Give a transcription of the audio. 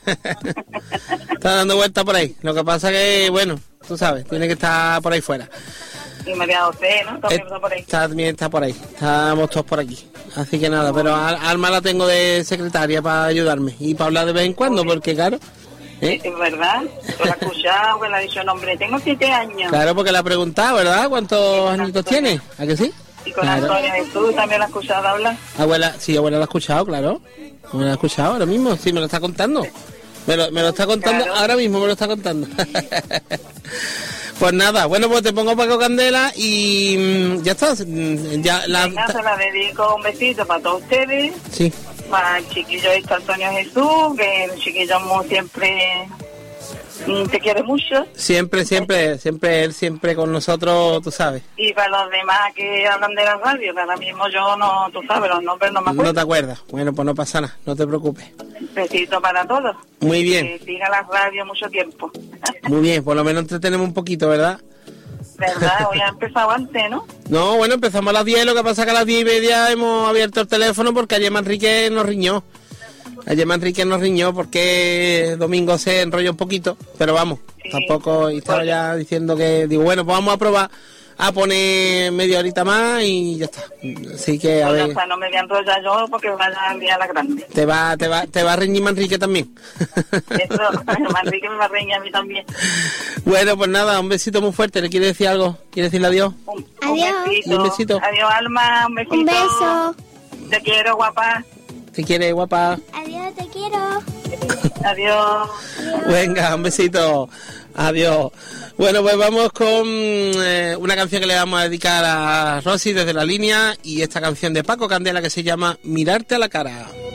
Está dando vueltas por ahí. Lo que pasa que, bueno, tú sabes, tiene que estar por ahí fuera. Y María José, ¿no? También está por ahí. También está por ahí. Estamos todos por aquí. Así que nada, pero Alma la tengo de secretaria para ayudarme y para hablar de vez en cuando, porque claro... Es verdad, tú la has escuchado, que le ha dicho el hombre, tengo 7 años. Claro, porque la ha preguntado, ¿verdad? ¿Cuántos añitos tiene? ¿A que sí? Y con Antonio Jesús también la has escuchado hablar. Abuela, sí, abuela la ha escuchado, claro. Abuela la ha escuchado ahora mismo, sí, me lo está contando. Me lo está contando, claro. Ahora mismo me lo está contando. Pues nada, bueno, pues te pongo Paco Candela y ya está. Venga, se la dedico un besito para todos ustedes. Sí. Para el chiquillo Antonio Jesús, que el chiquillo siempre te quiere mucho. Siempre él siempre con nosotros, tú sabes. Y para los demás que hablan de la radio, que ahora mismo yo no, tú sabes, los nombres no me acuerdo. No te acuerdas, bueno, pues no pasa nada, no te preocupes. Besito para todos. Muy bien. Que siga la radio mucho tiempo. Muy bien, por lo menos entretenemos un poquito, ¿verdad? ¿Verdad? Hoy ha empezado antes, ¿no? No, bueno, empezamos a las 10, lo que pasa es que a las 10:30 hemos abierto el teléfono porque ayer Manrique nos riñó. Porque domingo se enrolló un poquito, pero vamos, sí, tampoco, y estaba ya diciendo que, digo, bueno, pues vamos a probar a poner media horita más y ya está. Así que a ver. O sea, no me voy a enrollar yo porque vaya a enviar la grande. Te va a reñir Manrique también. Eso, Manrique me va a reñir a mí también. Bueno, pues nada, un besito muy fuerte. ¿Le quiere decir algo? ¿Quiere decirle adiós? Un besito. Adiós, Alma, un besito. Un beso. Te quiero, guapa. Te quiere, guapa. Adiós, te quiero. Adiós. Venga, un besito. Adiós. Bueno, pues vamos con una canción que le vamos a dedicar a Rosy desde la línea y esta canción de Paco Candela que se llama Mirarte a la cara.